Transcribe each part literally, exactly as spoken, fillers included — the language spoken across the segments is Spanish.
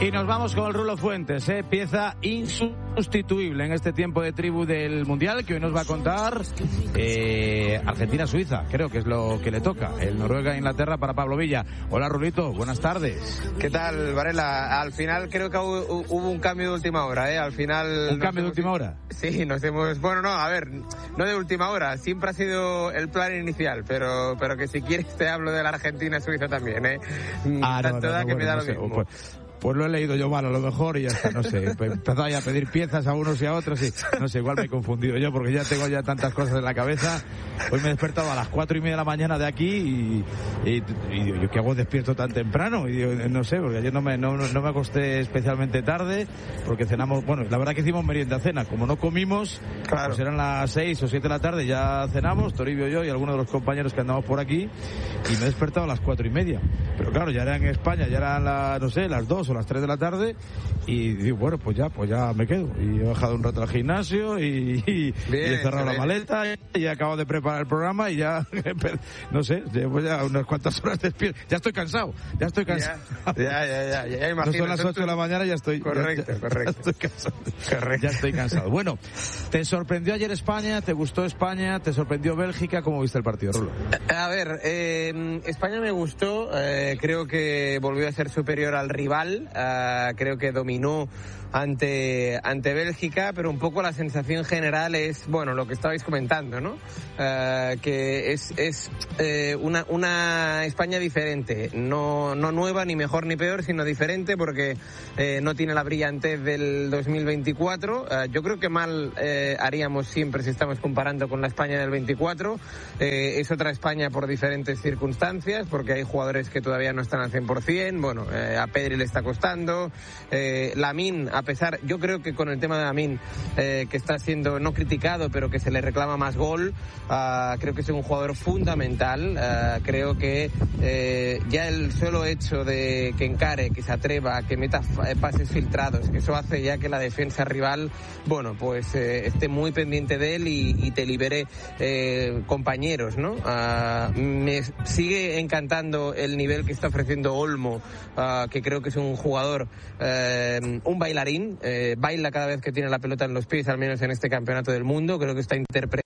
Y nos vamos con el Rulo Fuentes, ¿eh? Pieza insustituible en este tiempo de tribu del Mundial, que hoy nos va a contar eh, Argentina-Suiza, creo que es lo que le toca, el Noruega-Inglaterra para Pablo Villa. Hola Rulito, buenas tardes. ¿Qué tal, Varela? Al final creo que hubo, hubo un cambio de última hora, ¿eh? Al final... ¿Un cambio de última hora? Sí, nos hemos... Bueno, no, a ver, no de última hora, siempre ha sido el plan inicial, pero pero que si quieres te hablo de la Argentina-Suiza también, ¿eh? Ah, Tanto no, no, da no, que bueno, me da no lo sé, mismo. Pues... Pues lo he leído yo mal, a lo mejor, y ya está, no sé. Empezaba ya a pedir piezas a unos y a otros y no sé, igual me he confundido yo porque ya tengo ya tantas cosas en la cabeza. Hoy me he despertado a las cuatro y media de la mañana de aquí y, y, y digo, ¿yo qué hago despierto tan temprano? Y digo, no sé, porque ayer no me, no, no me acosté especialmente tarde porque cenamos, bueno, la verdad que hicimos merienda cena. Como no comimos, claro, pues eran las seis o siete de la tarde, ya cenamos, Toribio, yo y algunos de los compañeros que andamos por aquí, y me he despertado a las cuatro y media. Pero claro, ya era en España, ya eran las, no sé, las dos o las tres de la tarde. Y digo, bueno, pues ya, pues ya me quedo. Y he bajado un rato al gimnasio y, y, bien, y he cerrado la maleta y he acabado de preparar el programa y ya, no sé, llevo ya unas cuantas horas despierto. Ya estoy cansado, ya estoy cansado. Ya, ya, ya, ya, ya, ya imagino. No son las ocho de la mañana, ya estoy. Correcto, ya, ya, correcto. Ya estoy cansado. Correcto. Ya estoy cansado. Bueno, ¿te sorprendió ayer España? ¿Te gustó España? ¿Te sorprendió Bélgica? ¿Cómo viste el partido, Rulo? A ver, eh, España me gustó, eh, creo que volvió a ser superior al rival, eh, creo que dominó ante ante Bélgica, pero un poco la sensación general es, bueno, lo que estabais comentando, ¿no? Uh, que es es eh, una una España diferente, no no nueva ni mejor ni peor, sino diferente porque eh, no tiene la brillantez del dos mil veinticuatro. Uh, yo creo que mal eh, haríamos siempre si estamos comparando con la España del veinticuatro. Eh, es otra España por diferentes circunstancias, porque hay jugadores que todavía no están al cien por ciento. Bueno, eh, a Pedri le está costando. Eh, Lamine, a pesar, yo creo que con el tema de Lamine, eh, que está siendo no criticado, pero que se le reclama más gol, uh, creo que es un jugador fundamental. Uh, creo que eh, ya el solo hecho de que encare, que se atreva, que meta pases filtrados, que eso hace ya que la defensa rival, bueno, pues eh, esté muy pendiente de él y, y te libere eh, compañeros, ¿no? Uh, me sigue encantando el nivel que está ofreciendo Olmo, uh, que creo que es un jugador, eh, un bailarín, eh, baila cada vez que tiene la pelota en los pies, al menos en este campeonato del mundo. Creo que está interpretando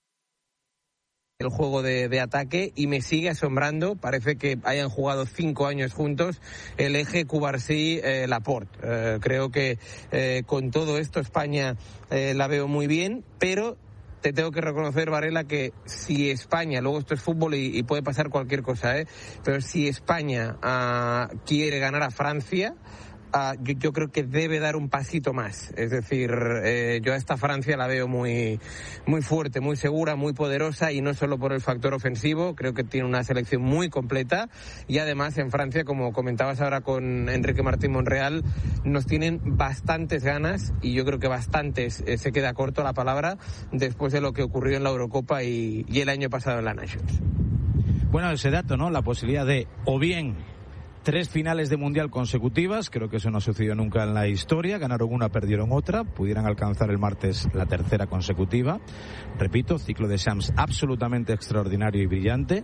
el juego de, de ataque y me sigue asombrando, parece que hayan jugado cinco años juntos, el eje Cubarsí-Laporte. Eh, creo que eh, con todo esto España eh, la veo muy bien, pero te tengo que reconocer, Varela, que si España, luego esto es fútbol y, y puede pasar cualquier cosa, ¿eh? Pero si España uh, quiere ganar a Francia, Uh, yo, yo creo que debe dar un pasito más. Es decir, eh, yo a esta Francia la veo muy, muy fuerte, muy segura, muy poderosa, y no solo por el factor ofensivo. Creo que tiene una selección muy completa, y además en Francia, como comentabas ahora con Enrique Martín Monreal, nos tienen bastantes ganas, y yo creo que bastantes, eh, se queda corto la palabra, después de lo que ocurrió en la Eurocopa y, y el año pasado en la Nations. Bueno, ese dato, ¿no? La posibilidad de, o bien tres finales de Mundial consecutivas, creo que eso no ha sucedido nunca en la historia, ganaron una, perdieron otra, pudieran alcanzar el martes la tercera consecutiva, repito, ciclo de Shams absolutamente extraordinario y brillante,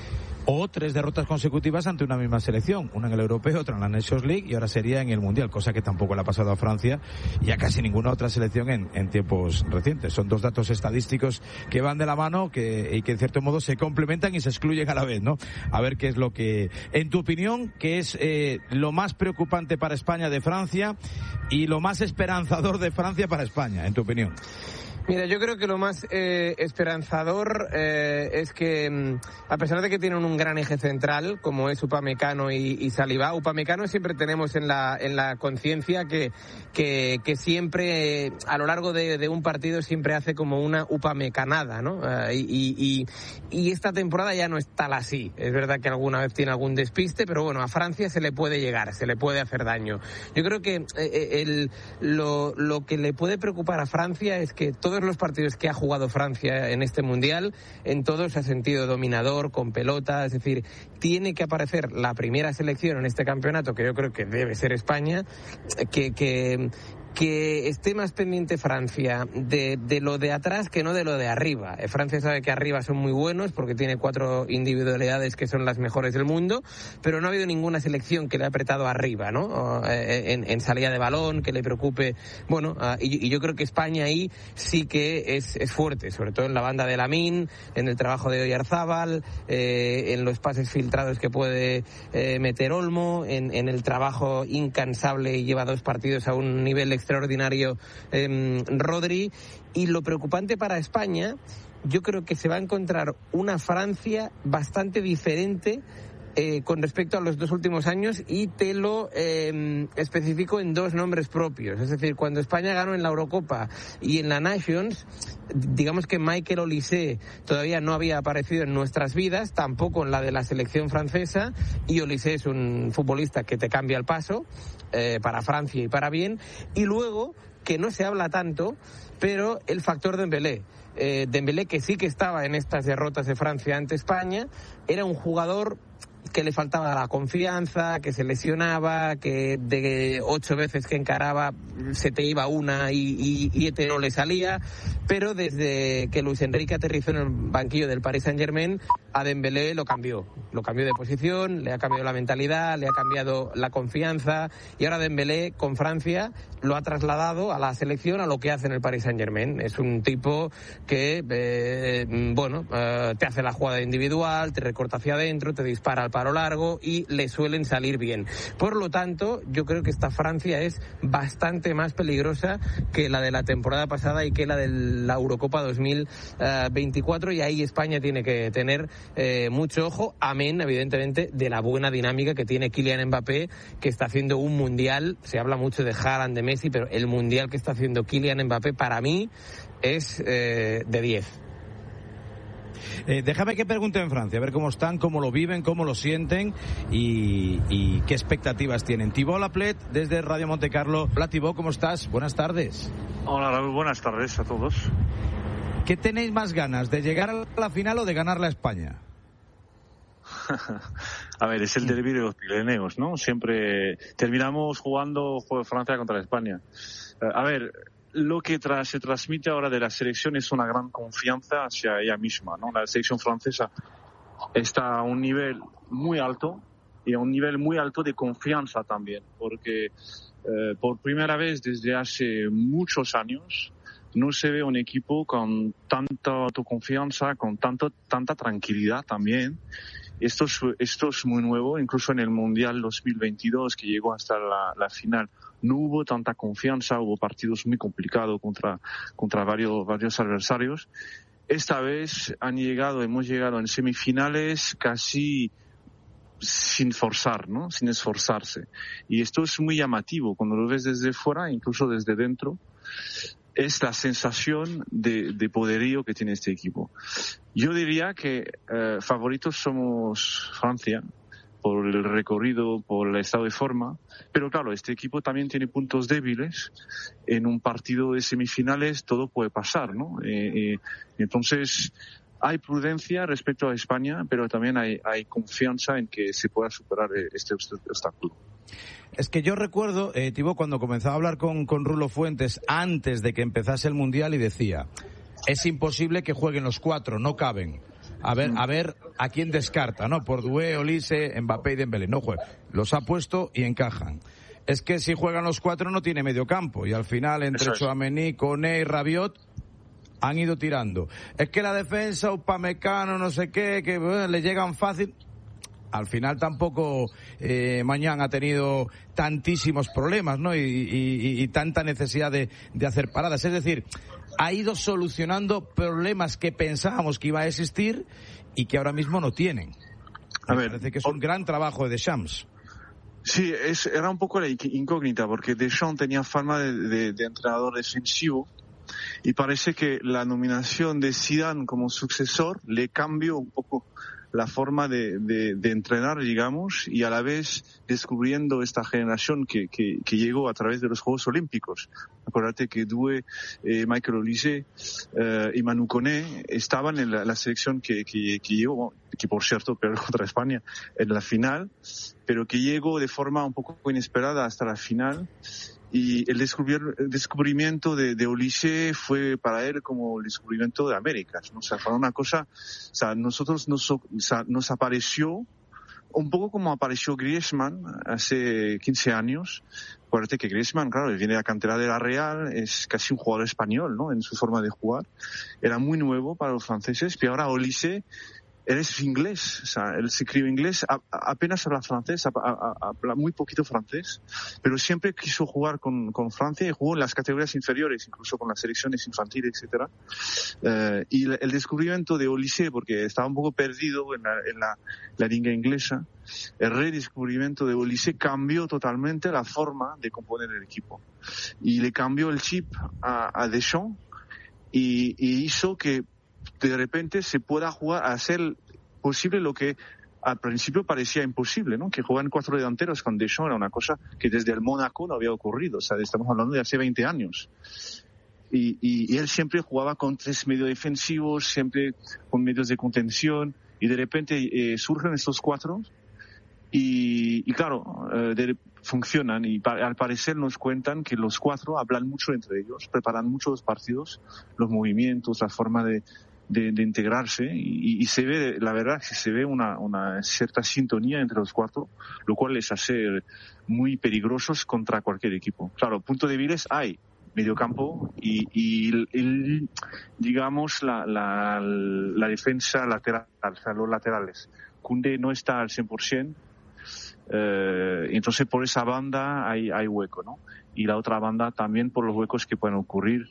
o tres derrotas consecutivas ante una misma selección, una en el Europeo, otra en la Nations League y ahora sería en el Mundial, cosa que tampoco le ha pasado a Francia y a casi ninguna otra selección en, en tiempos recientes. Son dos datos estadísticos que van de la mano que, y que en cierto modo se complementan y se excluyen a la vez, ¿no? A ver qué es lo que, en tu opinión, qué es eh, lo más preocupante para España de Francia y lo más esperanzador de Francia para España, en tu opinión. Mira, yo creo que lo más eh, esperanzador eh, es que, a pesar de que tienen un gran eje central, como es Upamecano y, y Saliba, Upamecano siempre tenemos en la en la conciencia que, que que siempre, eh, a lo largo de, de un partido, siempre hace como una upamecanada, ¿no? Uh, y, y, y esta temporada ya no es tal así. Es verdad que alguna vez tiene algún despiste, pero bueno, a Francia se le puede llegar, se le puede hacer daño. Yo creo que eh, el, lo, lo que le puede preocupar a Francia es que todo todos los partidos que ha jugado Francia en este Mundial, en todos se ha sentido dominador, con pelota, es decir, tiene que aparecer la primera selección en este campeonato, que yo creo que debe ser España, que, que que esté más pendiente Francia de, de lo de atrás que no de lo de arriba. Francia sabe que arriba son muy buenos porque tiene cuatro individualidades que son las mejores del mundo, pero no ha habido ninguna selección que le ha apretado arriba, ¿no? En, en salida de balón, que le preocupe. Bueno, y, y yo creo que España ahí sí que es, es fuerte, sobre todo en la banda de Lamine, en el trabajo de Oyarzábal, eh, en los pases filtrados que puede eh, meter Olmo, en, en el trabajo incansable y lleva dos partidos a un nivel extraordinario eh, Rodri. Y lo preocupante para España, yo creo que se va a encontrar una Francia bastante diferente Eh, con respecto a los dos últimos años, y te lo eh, especifico en dos nombres propios. Es decir, cuando España ganó en la Eurocopa y en la Nations, digamos que Michael Olise todavía no había aparecido en nuestras vidas, tampoco en la de la selección francesa, y Olise es un futbolista que te cambia el paso eh, para Francia y para bien. Y luego, que no se habla tanto, pero el factor Dembélé. Eh, Dembélé, que sí que estaba en estas derrotas de Francia ante España, era un jugador que le faltaba la confianza, que se lesionaba, que de ocho veces que encaraba se te iba una y, y, y este no le salía, pero desde que Luis Enrique aterrizó en el banquillo del Paris Saint-Germain, a Dembélé lo cambió, lo cambió de posición, le ha cambiado la mentalidad, le ha cambiado la confianza, y ahora Dembélé con Francia lo ha trasladado a la selección, a lo que hace en el Paris Saint-Germain. Es un tipo que, eh, bueno, eh, te hace la jugada individual, te recorta hacia adentro, te dispara al paro largo y le suelen salir bien. Por lo tanto, yo creo que esta Francia es bastante más peligrosa que la de la temporada pasada y que la de la Eurocopa dos mil veinticuatro, y ahí España tiene que tener eh, mucho ojo, amén, evidentemente, de la buena dinámica que tiene Kylian Mbappé, que está haciendo un mundial. Se habla mucho de Haaland, de Messi, pero el mundial que está haciendo Kylian Mbappé para mí es eh, de diez. Eh, déjame que pregunte en Francia, a ver cómo están, cómo lo viven, cómo lo sienten y, y qué expectativas tienen. Thibaut Laplet, desde Radio Monte Carlo. Hola Thibaut, ¿cómo estás? Buenas tardes. Hola Raúl, buenas tardes a todos. ¿Qué tenéis más ganas, de llegar a la final o de ganarla a España? A ver, es el derbi de los Pirineos, ¿no? Siempre terminamos jugando juego de Francia contra España. Uh, a ver, lo que tra- se transmite ahora de la selección es una gran confianza hacia ella misma, ¿no? La selección francesa está a un nivel muy alto y a un nivel muy alto de confianza también, porque eh, por primera vez desde hace muchos años no se ve un equipo con tanta autoconfianza, con tanto, tanta tranquilidad también. Esto es, esto es muy nuevo, incluso en el Mundial dos mil veintidós, que llegó hasta la, la final, no hubo tanta confianza, hubo partidos muy complicados contra, contra varios, varios adversarios. Esta vez han llegado, hemos llegado en semifinales casi sin forzar, ¿no? Sin esforzarse. Y esto es muy llamativo cuando lo ves desde fuera, incluso desde dentro. Es la sensación de, de poderío que tiene este equipo. Yo diría que eh, favoritos somos Francia, por el recorrido, por el estado de forma, pero claro, este equipo también tiene puntos débiles. En un partido de semifinales todo puede pasar, ¿no? Eh, eh, entonces, hay prudencia respecto a España, pero también hay, hay confianza en que se pueda superar este obstáculo. Es que yo recuerdo, eh, Thibaut, cuando comenzaba a hablar con, con Rulo Fuentes antes de que empezase el Mundial y decía, es imposible que jueguen los cuatro, no caben. A ver, a ver a quién descarta, ¿no? Por Doué, Olise, Mbappé y Dembélé. No juegan. Los ha puesto y encajan. Es que si juegan los cuatro no tiene medio campo. Y al final, entre Tchouaméni, Koné y Rabiot, han ido tirando. Es que la defensa, Upamecano, no sé qué, que bueno, le llegan fácil. Al final tampoco eh, Mañán ha tenido tantísimos problemas, ¿no? Y, y, y tanta necesidad de, de hacer paradas. Es decir, ha ido solucionando problemas que pensábamos que iba a existir y que ahora mismo no tienen. Me a ver, parece que es un gran trabajo de Deschamps. Sí, es, era un poco la incógnita, porque Deschamps tenía fama de, de, de entrenador defensivo y parece que la nominación de Zidane como sucesor le cambió un poco la forma de, de, de entrenar, digamos, y a la vez descubriendo esta generación que, que, que llegó a través de los Juegos Olímpicos. Acuérdate que Doué, eh, Michael Olise eh, y Manu Koné estaban en la, la selección que, que, que llegó, que por cierto perdió contra España en la final, pero que llegó de forma un poco inesperada hasta la final. Y el, descubrir, el descubrimiento de, de Olise fue para él como el descubrimiento de Américas, ¿no? O sea, fue una cosa, o sea, nosotros nos, o sea, nos apareció un poco como apareció Griezmann hace quince años. Acuérdate que Griezmann, claro, viene de la cantera de la Real, es casi un jugador español, ¿no? En su forma de jugar. Era muy nuevo para los franceses, pero ahora Olise, él es inglés, o sea, él se crió inglés, a, a, apenas habla francés, a, a, habla muy poquito francés, pero siempre quiso jugar con, con Francia y jugó en las categorías inferiores, incluso con las selecciones infantiles, etcétera. Eh, y el, el descubrimiento de Olise, porque estaba un poco perdido en la, en la, la línea inglesa, el redescubrimiento de Olise cambió totalmente la forma de componer el equipo. Y le cambió el chip a, a Deschamps y, y hizo que de repente se pueda jugar a hacer posible lo que al principio parecía imposible, ¿no? Que juegan cuatro delanteros con Deschamps era una cosa que desde el Mónaco no había ocurrido, o sea, estamos hablando de hace veinte años. Y, y, y él siempre jugaba con tres medios defensivos, siempre con medios de contención, y de repente eh, surgen estos cuatro y, y claro, eh, de, funcionan y pa, al parecer nos cuentan que los cuatro hablan mucho entre ellos, preparan mucho los partidos, los movimientos, la forma de De, de integrarse y, y se ve, la verdad que se ve una, una cierta sintonía entre los cuatro, lo cual les hace muy peligrosos contra cualquier equipo. Claro, punto débiles hay, mediocampo y, y el, el, digamos la, la, la defensa lateral, o sea, los laterales. Koundé no está al cien por ciento, eh, entonces por esa banda hay, hay hueco, ¿no? Y la otra banda también por los huecos que pueden ocurrir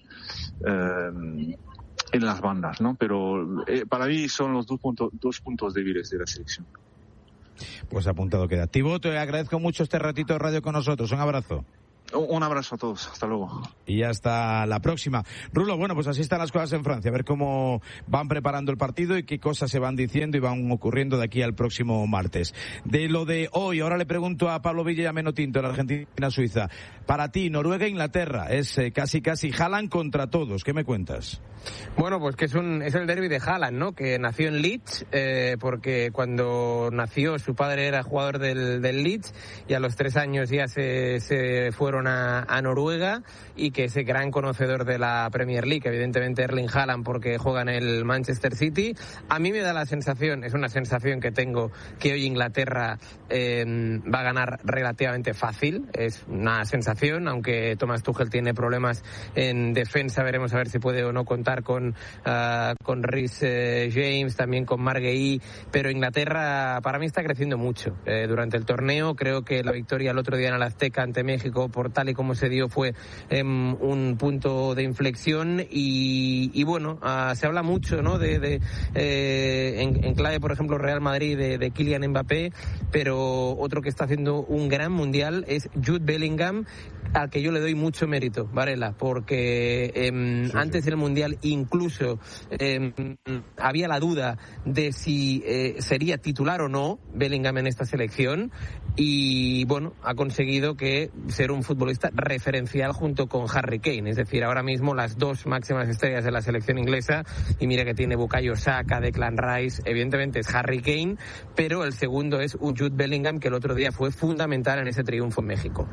eh, en las bandas, ¿no? Pero eh, para mí son los dos, punto, dos puntos débiles de la selección. Pues apuntado queda. Thibaut, te agradezco mucho este ratito de radio con nosotros. Un abrazo. Un abrazo a todos, hasta luego. Y hasta la próxima. Rulo, bueno, pues así están las cosas en Francia, a ver cómo van preparando el partido y qué cosas se van diciendo y van ocurriendo de aquí al próximo martes. De lo de hoy, ahora le pregunto a Pablo Villa y a Meno Tinto, en Argentina-Suiza. Para ti, Noruega-Inglaterra, es eh, casi casi Haaland contra todos, ¿qué me cuentas? Bueno, pues que es un es el derbi de Haaland, ¿no? Que nació en Leeds, eh, porque cuando nació su padre era jugador del, del Leeds y a los tres años ya se, se fueron a, a Noruega, y que es gran conocedor de la Premier League, evidentemente Erling Haaland porque juega en el Manchester City. A mí me da la sensación, es una sensación que tengo, que hoy Inglaterra eh, va a ganar relativamente fácil, es una sensación, aunque Thomas Tuchel tiene problemas en defensa, veremos a ver si puede o no contar con uh, con Reece eh, James, también con Marc Guéhi, pero Inglaterra para mí está creciendo mucho eh, durante el torneo. Creo que la victoria el otro día en el Azteca ante México, por tal y como se dio, fue eh, un punto de inflexión y, y bueno, uh, se habla mucho, ¿no? de, de eh, en, en clave, por ejemplo, Real Madrid, de, de Kylian Mbappé, pero otro que está haciendo un gran mundial es Jude Bellingham, al que yo le doy mucho mérito, Varela, porque eh, sí, antes sí. del mundial incluso eh, había la duda de si eh, sería titular o no Bellingham en esta selección, y bueno, ha conseguido que ser un futbolista referencial junto con Harry Kane, es decir, ahora mismo las dos máximas estrellas de la selección inglesa, y mira que tiene Bukayo Saka, Declan Rice, evidentemente es Harry Kane, pero el segundo es Jude Bellingham, que el otro día fue fundamental en ese triunfo en México.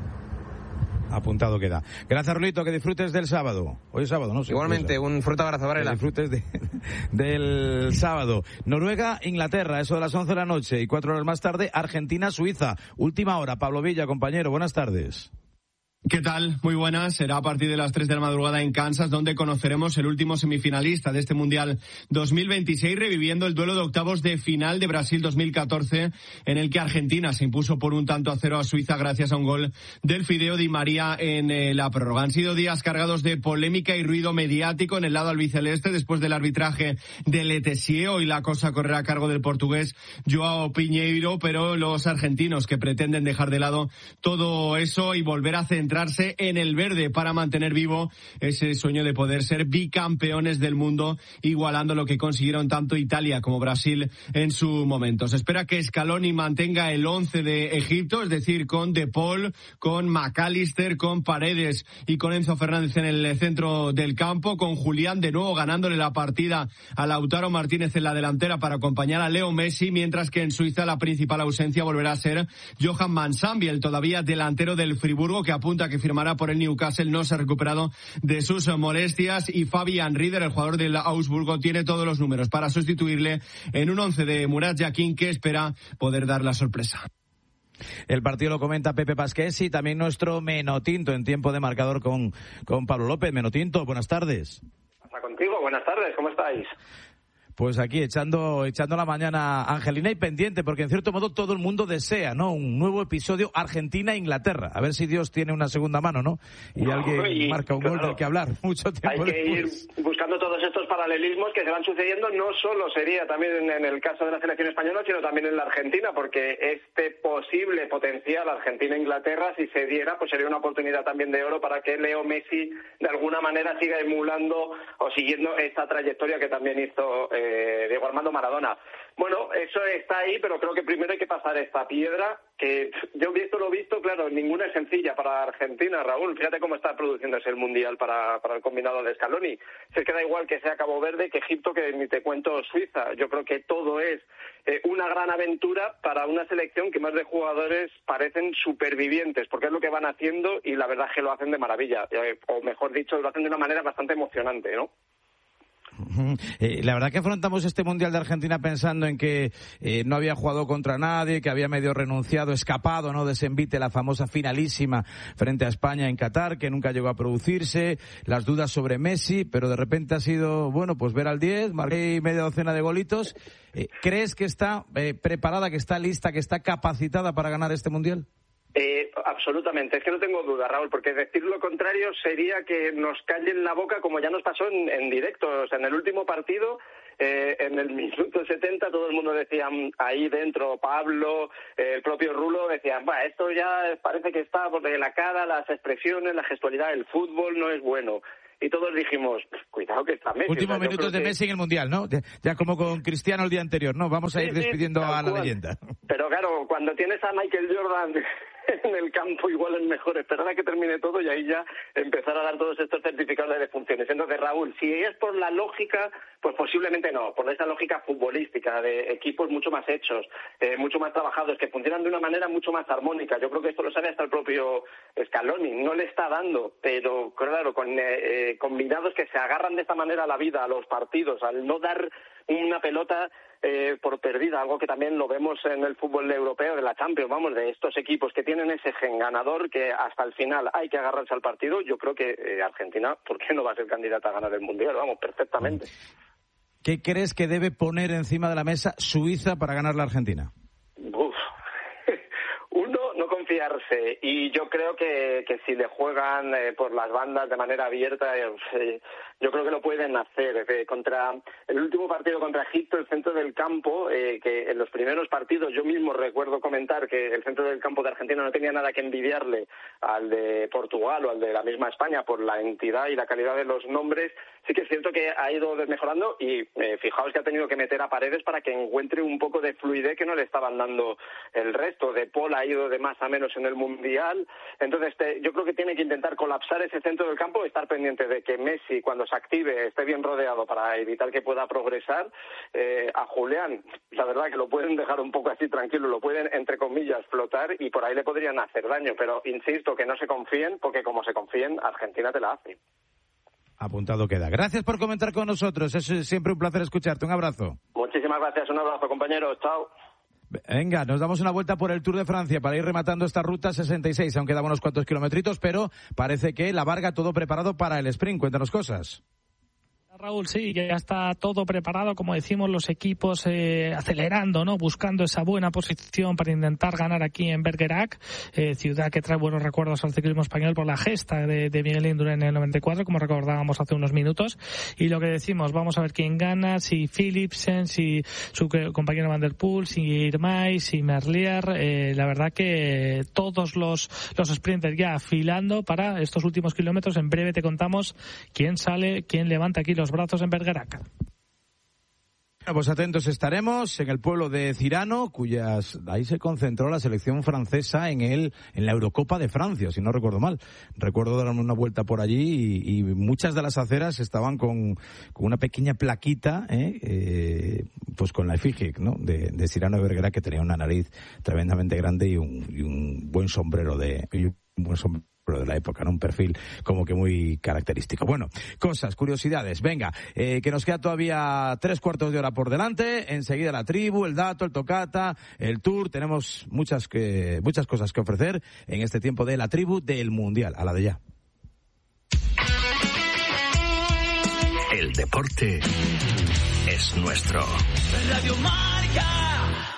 Apuntado queda. Gracias, Rulito, que disfrutes del sábado. Hoy es sábado, ¿no? Sí, igualmente, un fuerte abrazo, Varela. Que disfrutes de, del sábado. Noruega, Inglaterra, eso de las once de la noche, y cuatro horas más tarde, Argentina, Suiza. Última hora. Pablo Villa, compañero, buenas tardes. ¿Qué tal? Muy buenas. Será a partir de las tres de la madrugada en Kansas, donde conoceremos el último semifinalista de este Mundial dos mil veintiséis, reviviendo el duelo de octavos de final de Brasil dos mil catorce, en el que Argentina se impuso por un tanto a cero a Suiza gracias a un gol del Fideo Di María en eh, la prórroga. Han sido días cargados de polémica y ruido mediático en el lado albiceleste después del arbitraje de Letessier. Hoy la cosa correrá a cargo del portugués Joao Pinheiro, pero los argentinos, que pretenden dejar de lado todo eso y volver a centrar centrarse en el verde para mantener vivo ese sueño de poder ser bicampeones del mundo, igualando lo que consiguieron tanto Italia como Brasil en su momento. Se espera que Scaloni mantenga el once de Egipto, es decir, con De Paul, con McAllister, con Paredes y con Enzo Fernández en el centro del campo, con Julián de nuevo ganándole la partida a Lautaro Martínez en la delantera para acompañar a Leo Messi, mientras que en Suiza la principal ausencia volverá a ser Johan Mansambi, el todavía delantero del Friburgo, que apunta apunta que firmará por el Newcastle, no se ha recuperado de sus molestias, y Fabian Rieder, el jugador del Augsburgo, tiene todos los números para sustituirle en un once de Murat Yakin, que espera poder dar la sorpresa. El partido lo comenta Pepe Pasqués y también nuestro Menotinto en tiempo de marcador con, con Pablo López. Menotinto, buenas tardes. Pasa contigo, buenas tardes, ¿cómo estáis? Pues aquí echando echando la mañana Angelina y pendiente, porque en cierto modo todo el mundo desea, ¿no? Un nuevo episodio Argentina-Inglaterra. A ver si Dios tiene una segunda mano, ¿no? Y no, alguien y, marca un claro, gol del que hablar mucho tiempo Hay que después. ir buscando todos estos paralelismos que se van sucediendo. No solo sería también en el caso de la selección española, sino también en la Argentina, porque este posible potencial Argentina-Inglaterra, si se diera, pues sería una oportunidad también de oro para que Leo Messi de alguna manera siga emulando o siguiendo esta trayectoria que también hizo eh, Diego Armando Maradona. Bueno, eso está ahí, pero creo que primero hay que pasar esta piedra, que yo visto lo visto, claro, ninguna es sencilla para Argentina, Raúl. Fíjate cómo está produciéndose el Mundial para, para el combinado de Scaloni. Se queda igual que sea Cabo Verde, que Egipto, que ni te cuento Suiza. Yo creo que todo es eh, una gran aventura para una selección que más de jugadores parecen supervivientes, porque es lo que van haciendo y la verdad es que lo hacen de maravilla, eh, o mejor dicho, lo hacen de una manera bastante emocionante, ¿no? Eh, la verdad que afrontamos este Mundial de Argentina pensando en que eh, no había jugado contra nadie, que había medio renunciado, escapado, ¿no?, de ese envite, la famosa finalísima frente a España en Qatar, que nunca llegó a producirse, las dudas sobre Messi, pero de repente ha sido, bueno, pues ver al diez, marqué media docena de golitos. Eh, ¿Crees que está eh, preparada, que está lista, que está capacitada para ganar este Mundial? Eh, absolutamente, es que no tengo duda, Raúl, porque decir lo contrario sería que nos callen la boca, como ya nos pasó en, en directo. O sea, en el último partido, eh, en el minuto setenta, todo el mundo decía ahí dentro, Pablo, eh, el propio Rulo, decían, bah, esto ya parece que está porque la cara, las expresiones, la gestualidad, el fútbol no es bueno. Y todos dijimos, cuidado que está Messi. Últimos o sea, minutos de que... Messi en el Mundial, ¿no? Ya como con Cristiano el día anterior, ¿no? Vamos a ir sí, despidiendo sí, a la cual. leyenda. Pero claro, cuando tienes a Michael Jordan en el campo, igual es mejor esperar a que termine todo y ahí ya empezar a dar todos estos certificados de defunciones. Entonces, Raúl, si es por la lógica, pues posiblemente no, por esa lógica futbolística de equipos mucho más hechos, eh, mucho más trabajados, que funcionan de una manera mucho más armónica. Yo creo que esto lo sabe hasta el propio Scaloni, no le está dando, pero claro, con eh, combinados que se agarran de esta manera a la vida, a los partidos, al no dar una pelota eh, por perdida, algo que también lo vemos en el fútbol europeo, de la Champions, vamos, de estos equipos que tienen ese gen ganador, que hasta el final hay que agarrarse al partido. Yo creo que eh, Argentina, ¿por qué no va a ser candidata a ganar el Mundial? Vamos, perfectamente. ¿Qué crees que debe poner encima de la mesa Suiza para ganar la Argentina? Uf. Uno, no confiarse, y yo creo que, que si le juegan eh, por las bandas de manera abierta, eh, yo creo que lo pueden hacer. Eh, contra el último partido contra Egipto, el centro del campo, eh, que en los primeros partidos yo mismo recuerdo comentar que el centro del campo de Argentina no tenía nada que envidiarle al de Portugal o al de la misma España por la entidad y la calidad de los nombres. Sí que es cierto que ha ido desmejorando y eh, fijaos que ha tenido que meter a Paredes para que encuentre un poco de fluidez que no le estaban dando el resto. De Paul ha ido de más a menos en el Mundial. Entonces te, yo creo que tiene que intentar colapsar ese centro del campo y estar pendiente de que Messi, cuando se active, esté bien rodeado para evitar que pueda progresar. Eh, a Julián, la verdad que lo pueden dejar un poco así tranquilo, lo pueden, entre comillas, flotar y por ahí le podrían hacer daño. Pero insisto, que no se confíen, porque como se confíen, Argentina te la hace. Apuntado queda. Gracias por comentar con nosotros. Es siempre un placer escucharte. Un abrazo. Muchísimas gracias. Un abrazo, compañeros. Chao. Venga, nos damos una vuelta por el Tour de Francia para ir rematando esta ruta sesenta y seis. Aún quedan unos cuantos kilometritos, pero parece que la Varga todo preparado para el sprint. Cuéntanos cosas. Raúl, sí, ya está todo preparado, como decimos, los equipos eh, acelerando, ¿no? Buscando esa buena posición para intentar ganar aquí en Bergerac, eh, ciudad que trae buenos recuerdos al ciclismo español por la gesta de, de Miguel Indurain en el noventa y cuatro, como recordábamos hace unos minutos. Y lo que decimos, vamos a ver quién gana, si Philipsen, si su compañero Van der Poel, si Irmay, si Merlier. Eh, la verdad que todos los, los sprinters ya afilando para estos últimos kilómetros. En breve te contamos quién sale, quién levanta aquí los brazos en Bergerac. Bueno, pues atentos estaremos en el pueblo de Cirano, cuyas ahí se concentró la selección francesa en el en la Eurocopa de Francia, si no recuerdo mal. Recuerdo darme una vuelta por allí y, y muchas de las aceras estaban con, con una pequeña plaquita, ¿eh? Eh, pues con la efigie, ¿no? de, de Cirano de Bergerac, que tenía una nariz tremendamente grande y un, y un buen sombrero de y un buen sombrero pero de la época, ¿no? Un perfil como que muy característico. Bueno, cosas, curiosidades. Venga, eh, que nos queda todavía tres cuartos de hora por delante. Enseguida la tribu, el dato, el tocata, el tour. Tenemos muchas que, muchas cosas que ofrecer en este tiempo de la tribu del Mundial. A la de ya. El deporte es nuestro. Radio Marca.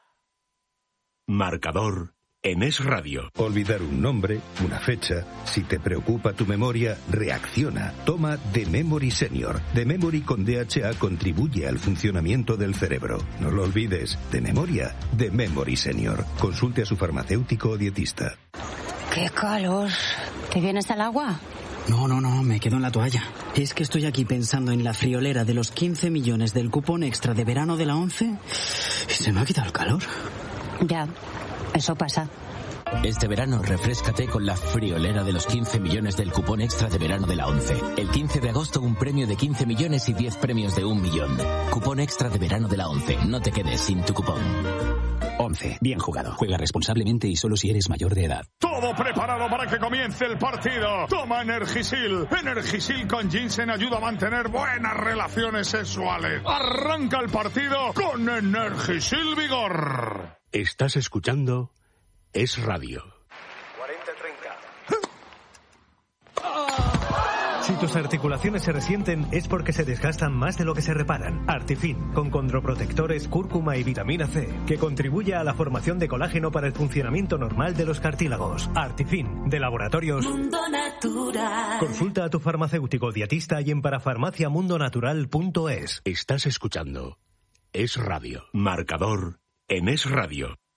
Marcador en Es Radio. Olvidar un nombre, una fecha. Si te preocupa tu memoria, reacciona. Toma The Memory Senior. The Memory con D H A contribuye al funcionamiento del cerebro. No lo olvides. De memoria, The Memory Senior. Consulte a su farmacéutico o dietista. ¡Qué calor! ¿Te vienes al agua? No, no, no, me quedo en la toalla. Es que estoy aquí pensando en la friolera de los quince millones del cupón extra de verano de la ONCE y se me ha quitado el calor. Ya, eso pasa. Este verano refréscate con la friolera de los quince millones del cupón extra de verano de la ONCE. El quince de agosto un premio de quince millones y diez premios de un millón. Cupón extra de verano de la ONCE. No te quedes sin tu cupón. ONCE. Bien jugado. Juega responsablemente y solo si eres mayor de edad. Todo preparado para que comience el partido. Toma Energisil. Energisil con ginseng ayuda a mantener buenas relaciones sexuales. Arranca el partido con Energisil Vigor. Estás escuchando Es Radio. cuarenta treinta. Si tus articulaciones se resienten es porque se desgastan más de lo que se reparan. Artifin, con condroprotectores, cúrcuma y vitamina C, que contribuye a la formación de colágeno para el funcionamiento normal de los cartílagos. Artifin, de Laboratorios Mundo Natural. Consulta a tu farmacéutico dietista y en parafarmaciamundonatural punto es. Estás escuchando Es Radio. Marcador en Es Radio.